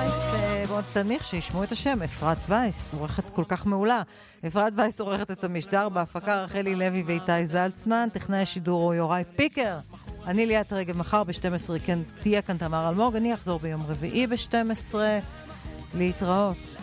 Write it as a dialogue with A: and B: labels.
A: וייס, בואו תניח שישמעו את השם, אפרת וייס, עורכת כל כך מעולה. אפרת וייס עורכת את המשדר, בהפקה רחלי לוי ואיתי זלצמן, טכנאי השידור הוא יוראי פיקר. אני ליאת רגב, מחר ב-12 כן תהיה כאן תמר אלמוג, אני אחזור ביום רביעי ב-12, להתראות.